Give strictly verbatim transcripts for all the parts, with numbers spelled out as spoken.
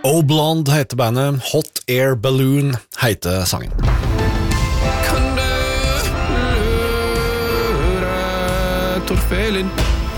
Oh Blonde heter bandet, Hot Air Balloon heter sangen. Kan du lure Torf-Elin?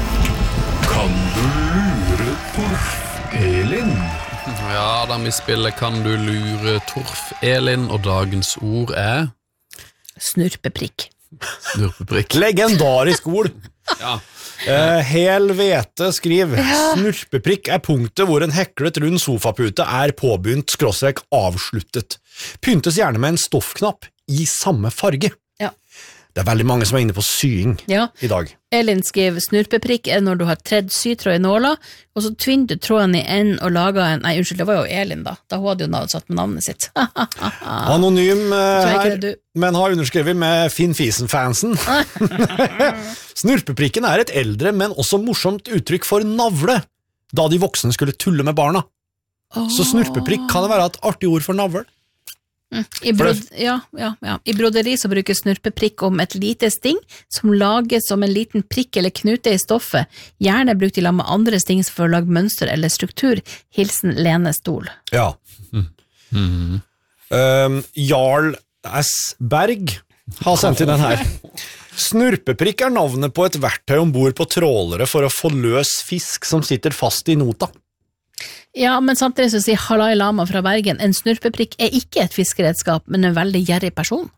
Kan du lure Torf-Elin? Ja, da vi spiller Kan du lure Torf-Elin, og dagens ord er Snurpeprikk. snurpeprikk. Legendarisk ord. Ja. Uh, Hel Vete skriv, snurpeprikk er punktet hvor en heklet rund sofapute er påbegynt skråstrek avsluttet. Pyntes gjerne med en stoffknapp i samme farge. Ja. Det er veldig mange som er inne på sying Ja. i dag. Elin skrev snurpeprikk er når du har tredd sytråd i nåla, og så tvinner du tråden i enden og lager en, nei unnskyld, det var jo Elin da, da hun hadde jo navnet satt med navnet sitt. Anonym uh, Tror jeg ikke her, det er du. men har underskrevet med Finn Fisen-fansen. Snurpeprikken er et eldre, men også morsomt uttrykk for navle, da de voksne skulle tulle med barna. Så snurpeprikk kan det være et artig ord for navl. Mm. I, brod, ja, ja, ja. I broderi så brukes snurpeprikk om et lite sting som lages som en liten prikk eller knute i stoffet, gjerne brukt i lag med andre sting for å lage mønster eller struktur. Hilsen Lene Stol. Ja. Mm. Um, Jarl S. Berg har sendt inn den her. Snurpeprikk er navnet på et verktøy ombord på trålere for å få løs fisk som sitter fast i nota. Ja, men samtidig så sier Halai Lama fra Bergen, en snurpeprikk er ikke et fiskeredskap, men en veldig gjerrig person.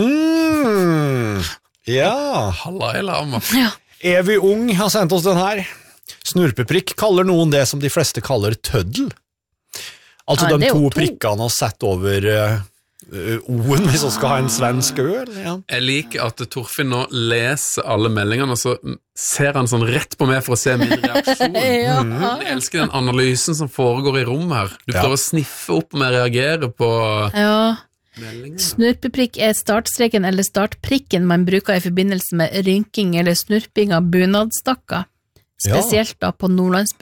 Mm. Ja. Hallai lama. Ja. Evy Ung har sendt oss den her. Snurpeprikk kaller noen det som de fleste kaller tøddel. Altså Ja, de det er to, jo to. prikkene har sett over uh, uh, O-en hvis man skal ha en svensk øl. Ja. Jeg liker at Torfinn nå leser alle meldingene, og så ser han sånn rett på meg for å se min reaksjon. Ja. Jeg elsker den analysen som foregår i rommet her. Du Ja. prøver å sniffe opp om jeg reagerer på Ja. meldingen. Snurpeprikk er startstreken eller startprikken man bruker i forbindelse med rynking eller snurping av bunadsstakker. Spesielt da på nordlandsbu.